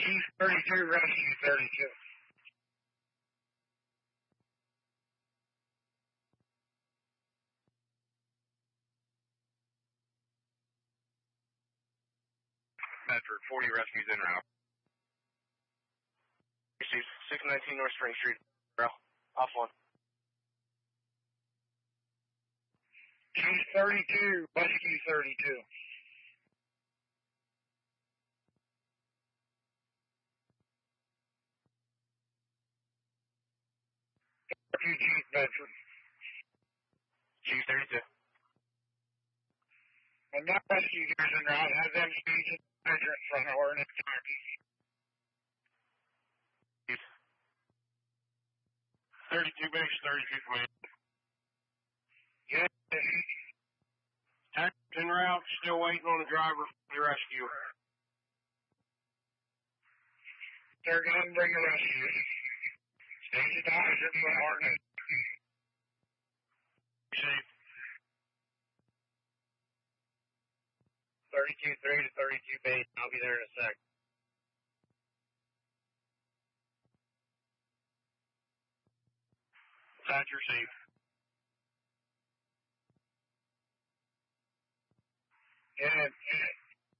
Chief 32, Rescue 32. Medford, 40 rescues en route. Chief, 619 North Spring Street. Off one. Chief 32, Rescue 32. Chief Bedford. Chief 32. And that rescue gears en route has them speeds in hydrant front or in its Chief 32 base, 32 command. Yes. Taxi en route, still waiting on the driver for the rescue. They're going to bring a rescue. Station to hydrant front or in its Chief 32-3 to 32 base. I'll be there in a sec. Patch received. And